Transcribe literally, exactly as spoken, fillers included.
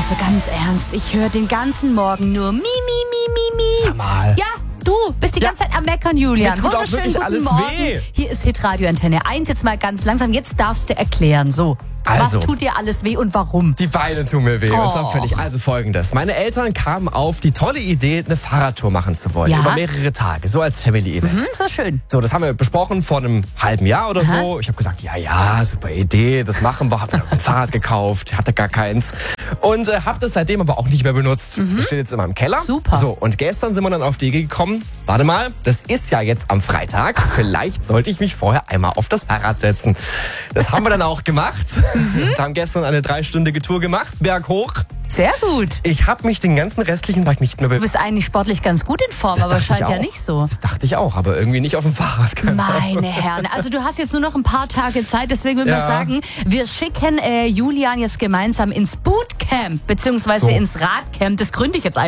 Also ganz ernst, ich höre den ganzen Morgen nur Mi, Mi, Mi, Mi, Mi. Sag mal. Ja, du bist die Ja. ganze Zeit am Meckern, Julian. Mir tut auch Wunderschönen wirklich guten alles Morgen. weh. Hier ist Hitradio Antenne eins. Jetzt mal ganz langsam. Jetzt darfst du erklären. So, Also. was tut dir alles weh und warum? Die Beine tun mir weh. Oh. Und zwar völlig. Also folgendes. Meine Eltern kamen auf die tolle Idee, eine Fahrradtour machen zu wollen. Ja. Über mehrere Tage. So als Family-Event. Hm, so schön. So, das haben wir besprochen vor einem halben Jahr oder Aha. so. Ich habe gesagt, ja, ja, super Idee, das machen wir. Hab mir ein Fahrrad gekauft, hatte gar keins. Und äh, habe das seitdem aber auch nicht mehr benutzt. Das steht jetzt in meinem Keller. Super. So, und gestern sind wir dann auf die Idee gekommen, warte mal, das ist ja jetzt am Freitag. Vielleicht sollte ich mich vorher einmal auf das Fahrrad setzen. Das haben wir dann auch gemacht. Wir haben gestern eine dreistündige Tour gemacht, berghoch. Sehr gut. Ich habe mich den ganzen restlichen Tag nicht mehr Du bewegt. bist eigentlich sportlich ganz gut in Form, aber dachte scheint ich ja auch. nicht so. Das dachte ich auch, aber irgendwie nicht auf dem Fahrrad. Keine Ahnung. Meine Herren, also du hast jetzt nur noch ein paar Tage Zeit, deswegen würde ich Ja. mal sagen, wir schicken äh, Julian jetzt gemeinsam ins Bootcamp, beziehungsweise So. ins Radcamp. Das gründe ich jetzt einfach.